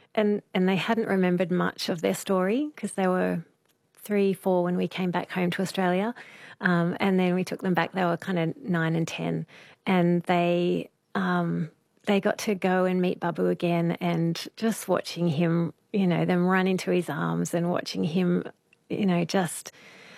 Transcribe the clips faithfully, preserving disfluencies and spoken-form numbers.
and, and they hadn't remembered much of their story because they were three, four when we came back home to Australia. Um, and then we took them back. They were kind of nine and ten. And they um, they got to go and meet Babu again, and just watching him, you know, them run into his arms and watching him, you know, just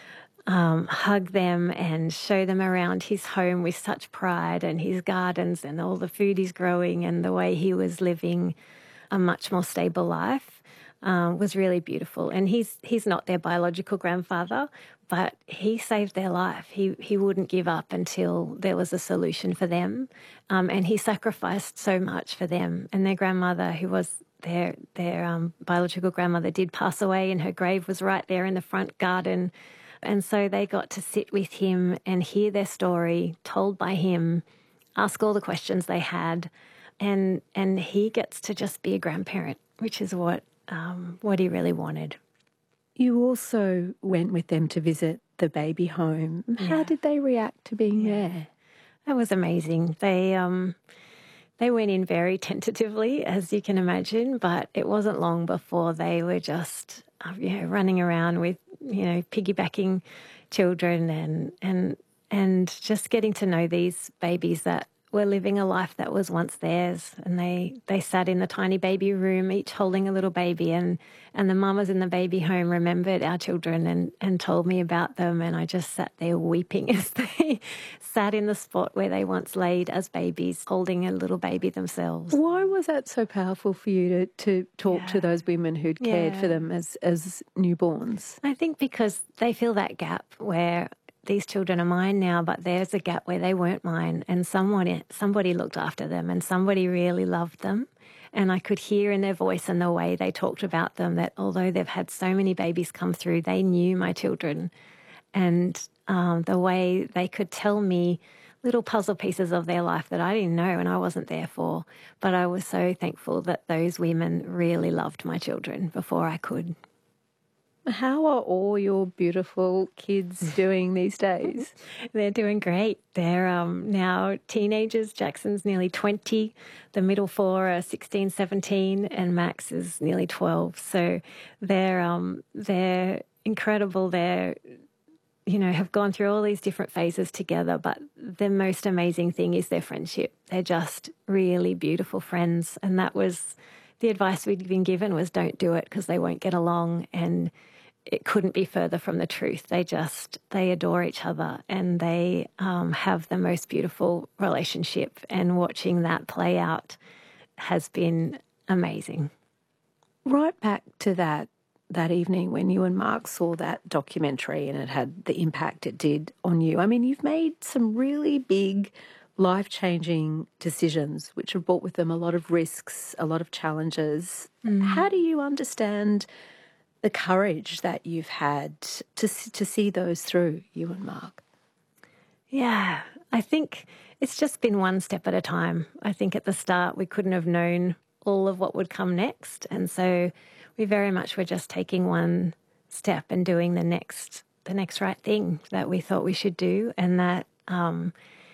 um, hug them and show them around his home with such pride, and his gardens and all the food he's growing and the way he was living a much more stable life um, was really beautiful. And he's he's not their biological grandfather, but he saved their life. He he wouldn't give up until there was a solution for them, um, and he sacrificed so much for them. And their grandmother, who was their their um, biological grandmother, did pass away, and her grave was right there in the front garden. And so they got to sit with him and hear their story told by him, ask all the questions they had, and and he gets to just be a grandparent, which is what um, what he really wanted. You also went with them to visit the baby home. Yeah. How did they react to being Yeah. there? That was amazing. They um, they went in very tentatively, as you can imagine, but it wasn't long before they were just uh, you know, running around with, you know, piggybacking children and and and just getting to know these babies that were living a life that was once theirs. And they, they sat in the tiny baby room, each holding a little baby, and, and the mamas in the baby home remembered our children and, and told me about them. And I just sat there weeping as they sat in the spot where they once laid as babies, holding a little baby themselves. Why was that so powerful for you to, to talk Yeah. to those women who'd cared Yeah. for them as, as newborns? I think because they feel that gap where these children are mine now, but there's a gap where they weren't mine, and someone, somebody looked after them and somebody really loved them. And I could hear in their voice and the way they talked about them that although they've had so many babies come through, they knew my children. And um, the way they could tell me little puzzle pieces of their life that I didn't know and I wasn't there for. But I was so thankful that those women really loved my children before I could. How are all your beautiful kids doing these days? They're doing great. They're um, now teenagers. Jackson's nearly twenty. The middle four are sixteen, seventeen, and Max is nearly twelve. So they're um, they're incredible. They're, you know, have gone through all these different phases together, but the most amazing thing is their friendship. They're just really beautiful friends, and that was the advice we'd been given was don't do it because they won't get along, and it couldn't be further from the truth. They just, they adore each other, and they um, have the most beautiful relationship, and watching that play out has been amazing. Right back to that that evening when you and Mark saw that documentary and it had the impact it did on you. I mean, you've made some really big life-changing decisions which have brought with them a lot of risks, a lot of challenges. Mm. How do you understand the courage that you've had to to see those through, you and Mark? Yeah, I think it's just been one step at a time. I think at the start we couldn't have known all of what would come next, and so we very much were just taking one step and doing the next the next right thing that we thought we should do, and that um,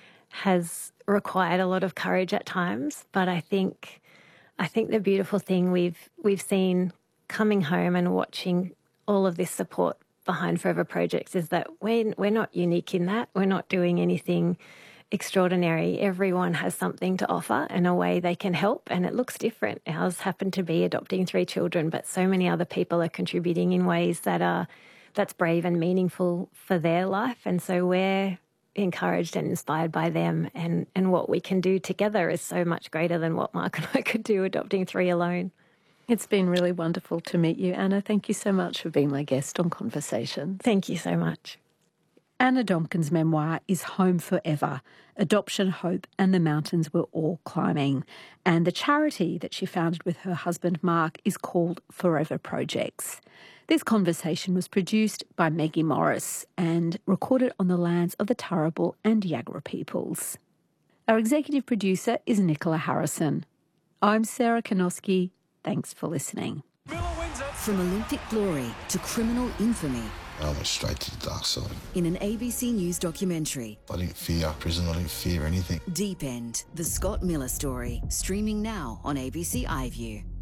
has required a lot of courage at times. But I think I think the beautiful thing we've we've seen coming home and watching all of this support behind Forever Projects is that we're, we're not unique in that. We're not doing anything extraordinary. Everyone has something to offer and a way they can help, and it looks different. Ours happened to be adopting three children, but so many other people are contributing in ways that are that's brave and meaningful for their life. And so we're encouraged and inspired by them, and, and what we can do together is so much greater than what Mark and I could do adopting three alone. It's been really wonderful to meet you, Anna. Thank you so much for being my guest on Conversations. Thank you so much. Anna Domkin's memoir is Home Forever, Adoption, Hope and the Mountains We're All Climbing. And the charity that she founded with her husband Mark is called Forever Projects. This conversation was produced by Maggie Morris and recorded on the lands of the Turrbal and Yagara peoples. Our executive producer is Nicola Harrison. I'm Sarah Kanoski. Thanks for listening. From Olympic glory to criminal infamy. I went straight to the dark side. In an A B C News documentary. I didn't fear prison, I didn't fear anything. Deep End, the Scott Miller story, streaming now on A B C iView.